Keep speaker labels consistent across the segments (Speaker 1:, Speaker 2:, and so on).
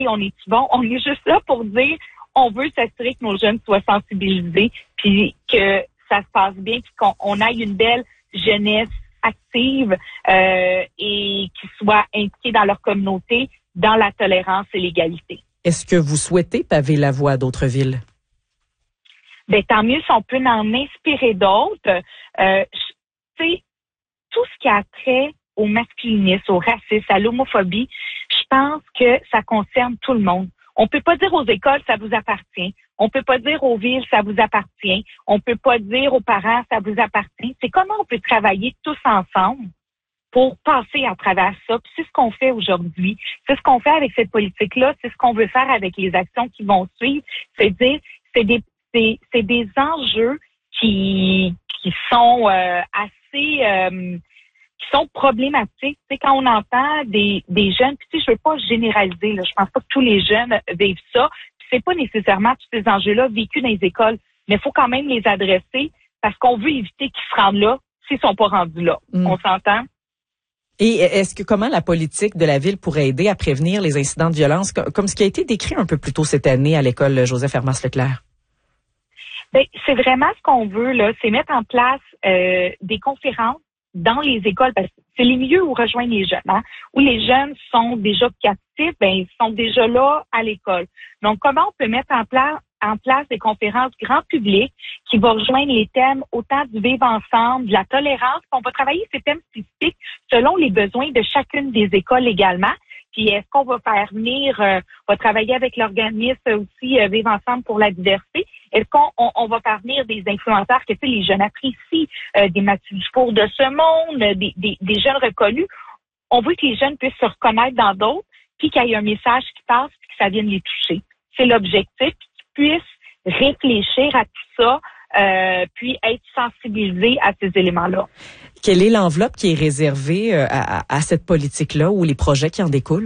Speaker 1: on est bon. On est juste là pour dire, on veut s'assurer que nos jeunes soient sensibilisés, puis que ça se passe bien, puis qu'on aille une belle jeunesse active et qui soit impliquée dans leur communauté, dans la tolérance et l'égalité.
Speaker 2: Est-ce que vous souhaitez paver la voie à d'autres villes?
Speaker 1: Ben, tant mieux si on peut en inspirer d'autres. Tu sais, tout ce qui a trait au masculinisme, au racisme, à l'homophobie, je pense que ça concerne tout le monde. On peut pas dire aux écoles, ça vous appartient. On peut pas dire aux villes, ça vous appartient. On peut pas dire aux parents, ça vous appartient. C'est comment on peut travailler tous ensemble pour passer à travers ça. Puis c'est ce qu'on fait aujourd'hui. C'est ce qu'on fait avec cette politique-là. C'est ce qu'on veut faire avec les actions qui vont suivre. C'est dire, c'est des enjeux qui sont qui sont problématiques. Tu sais, quand on entend des jeunes, puis tu sais, je veux pas généraliser, là, je pense pas que tous les jeunes vivent ça, puis c'est pas nécessairement tous ces enjeux-là vécus dans les écoles, mais il faut quand même les adresser parce qu'on veut éviter qu'ils se rendent là s'ils sont pas rendus là. On s'entend?
Speaker 2: Et est-ce que comment la politique de la ville pourrait aider à prévenir les incidents de violence, comme ce qui a été décrit un peu plus tôt cette année à l'école Joseph-Hermas-Leclerc?
Speaker 1: Ben, c'est vraiment ce qu'on veut, là, c'est mettre en place des conférences dans les écoles, parce que c'est les milieux où rejoignent les jeunes, hein, où les jeunes sont déjà captifs, ben ils sont déjà là à l'école. Donc, comment on peut mettre en place des conférences grand public qui vont rejoindre les thèmes autant du vivre ensemble, de la tolérance, on va travailler ces thèmes spécifiques selon les besoins de chacune des écoles également. Puis est-ce qu'on va faire venir, va travailler avec l'organisme aussi Vivre ensemble pour la diversité? Est-ce qu'on va faire venir des influenceurs que les jeunes apprécient, des Mathieu Dufour de ce monde, des jeunes reconnus? On veut que les jeunes puissent se reconnaître dans d'autres, puis qu'il y ait un message qui passe, puis que ça vienne les toucher. C'est l'objectif, puis qu'ils puissent réfléchir à tout ça, puis être sensibilisés à ces éléments-là.
Speaker 2: Quelle est l'enveloppe qui est réservée à cette politique-là ou les projets qui en découlent?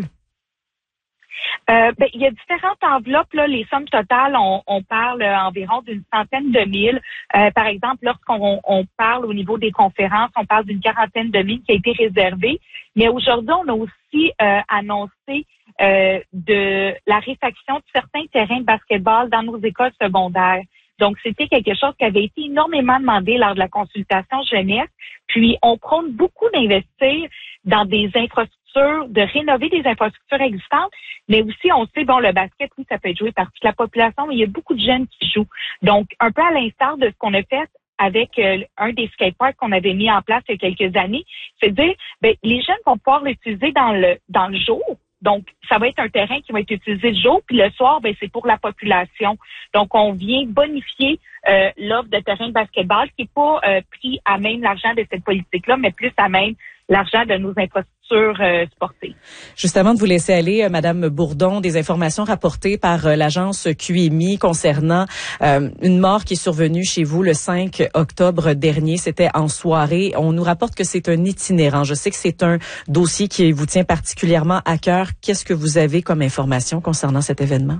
Speaker 1: Il y a différentes enveloppes, là. Les sommes totales, on parle environ d'une centaine de mille. Par exemple, lorsqu'on parle au niveau des conférences, on parle d'une quarantaine de mille qui a été réservée. Mais aujourd'hui, on a aussi annoncé de la réfaction de certains terrains de basketball dans nos écoles secondaires. Donc, c'était quelque chose qui avait été énormément demandé lors de la consultation jeunesse. Puis, on prône beaucoup d'investir dans des infrastructures, de rénover des infrastructures existantes, mais aussi, on sait, le basket, oui, ça peut être joué par toute la population, mais il y a beaucoup de jeunes qui jouent. Donc, un peu à l'instar de ce qu'on a fait avec un des skateparks qu'on avait mis en place il y a quelques années, c'est de dire, les jeunes vont pouvoir l'utiliser dans le jour. Donc, ça va être un terrain qui va être utilisé le jour, puis le soir, c'est pour la population. Donc, on vient bonifier l'offre de terrain de basketball qui n'est pas pris à même l'argent de cette politique-là, mais plus à même l'argent de nos infrastructures sportives.
Speaker 2: Juste avant de vous laisser aller, Madame Bourdon, des informations rapportées par l'agence QMI concernant une mort qui est survenue chez vous le 5 octobre dernier. C'était en soirée. On nous rapporte que c'est un itinérant. Je sais que c'est un dossier qui vous tient particulièrement à cœur. Qu'est-ce que vous avez comme information concernant cet événement?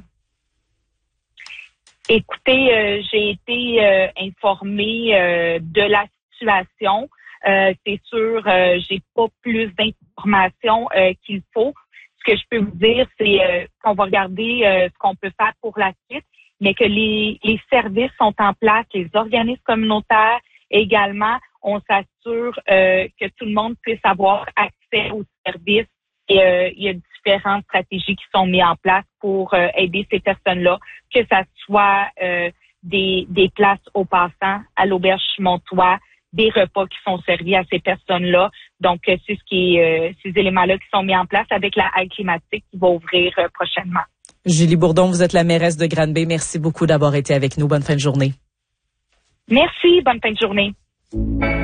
Speaker 1: Écoutez, j'ai été informée de la situation. C'est sûr, j'ai pas plus d'informations qu'il faut. Ce que je peux vous dire, c'est qu'on va regarder ce qu'on peut faire pour la suite, mais que les services sont en place, les organismes communautaires également. On s'assure que tout le monde puisse avoir accès aux services. Et il y a différentes stratégies qui sont mises en place pour aider ces personnes-là, que ça soit des places aux passants à l'auberge Montois, des repas qui sont servis à ces personnes-là. Donc, c'est ces éléments-là qui sont mis en place avec la halle climatique qui va ouvrir prochainement.
Speaker 2: Julie Bourdon, vous êtes la mairesse de Granby. Merci beaucoup d'avoir été avec nous. Bonne fin de journée.
Speaker 1: Merci. Bonne fin de journée.